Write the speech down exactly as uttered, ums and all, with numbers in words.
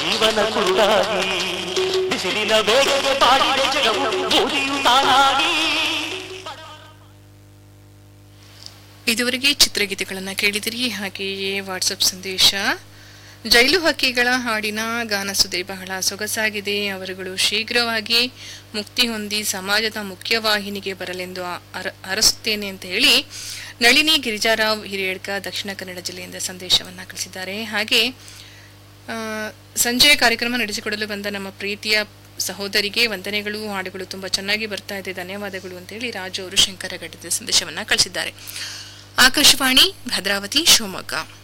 ಜೀವನ ಕುರುಡಾಗಿ ಬಿಸಿಲಿನ ಬೇಗೆಗೆ ಬಾಡಿದ ಜಗವು ಬೂದಿಯು ತಾನಾಗಿ. ಇದುವರೆಗೆ ಚಿತ್ರಗೀತೆಗಳನ್ನು ಕೇಳಿದಿರಿ. ಹಾಗೆಯೇ ವಾಟ್ಸಪ್ ಸಂದೇಶ, ಜೈಲು ಹಕ್ಕಿಗಳ ಹಾಡಿನ ಗಾನಸುದೆ ಬಹಳ ಸೊಗಸಾಗಿದೆ, ಅವರುಗಳು ಶೀಘ್ರವಾಗಿ ಮುಕ್ತಿ ಹೊಂದಿ ಸಮಾಜದ ಮುಖ್ಯವಾಹಿನಿಗೆ ಬರಲೆಂದು ಅರ ಅರಸುತ್ತೇನೆ ಅಂತ ಹೇಳಿ ನಳಿನಿ ಗಿರಿಜಾರಾವ್ ಹಿರಿಯಡ್ಕ ದಕ್ಷಿಣ ಕನ್ನಡ ಜಿಲ್ಲೆಯಿಂದ ಸಂದೇಶವನ್ನು ಕಳಿಸಿದ್ದಾರೆ. ಹಾಗೆ ಸಂಜೆ ಕಾರ್ಯಕ್ರಮ ನಡೆಸಿಕೊಡಲು ಬಂದ ನಮ್ಮ ಪ್ರೀತಿಯ ಸಹೋದರಿಗೆ ವಂದನೆಗಳು, ಹಾಡುಗಳು ತುಂಬ ಚೆನ್ನಾಗಿ ಬರ್ತಾ ಇದೆ, ಧನ್ಯವಾದಗಳು ಅಂತೇಳಿ ರಾಜು ಅವರು ಶಂಕರಘಟ್ಟದ ಸಂದೇಶವನ್ನು ಕಳಿಸಿದ್ದಾರೆ. ಆಕಾಶವಾಣಿ ಭದ್ರಾವತಿ ಶಿವಮೊಗ್ಗ.